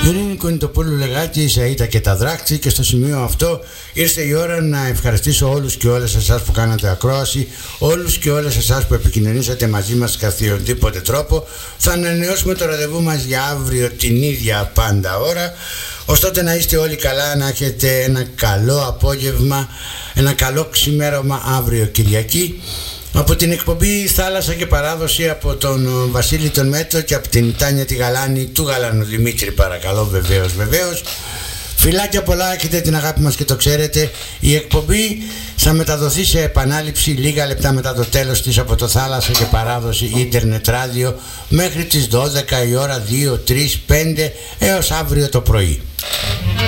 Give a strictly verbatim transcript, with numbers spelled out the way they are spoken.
Ειρήνη Κονιτοπούλου Λεγάκη, Σαΐτα και τα Δράκτη. Και στο σημείο αυτό ήρθε η ώρα να ευχαριστήσω όλους και όλες εσάς που κάνατε ακρόαση, όλους και όλες εσάς που επικοινωνήσατε μαζί μας καθιονδήποτε τρόπο. Θα ανανεώσουμε το ραντεβού μας για αύριο την ίδια πάντα ώρα. Ωστότε να είστε όλοι καλά, να έχετε ένα καλό απόγευμα, ένα καλό ξημέρωμα αύριο Κυριακή. Από την εκπομπή Θάλασσα και Παράδοση, από τον Βασίλη τον Μέτρο και από την Τάνια τη Γαλάνη του Γαλανού Δημήτρη, παρακαλώ, βεβαίως, βεβαίως. Φιλάκια πολλά, έχετε την αγάπη μας και το ξέρετε. Η εκπομπή θα μεταδοθεί σε επανάληψη λίγα λεπτά μετά το τέλος της από το Θάλασσα και Παράδοση Ίντερνετ Ράδιο μέχρι τις δώδεκα η ώρα, δύο, τρία, πέντε έως αύριο το πρωί.